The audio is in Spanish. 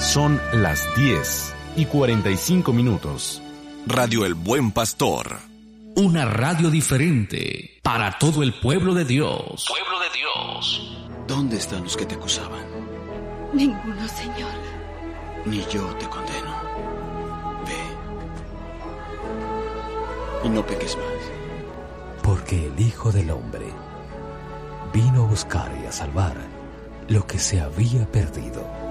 Son las 10:45. Radio El Buen Pastor. Una radio diferente para todo el pueblo de Dios. Pueblo de Dios. ¿Dónde están los que te acusaban? Ninguno, Señor. Ni yo te condeno. Ve. Y no peques más. Porque el Hijo del Hombre vino a buscar y a salvar lo que se había perdido.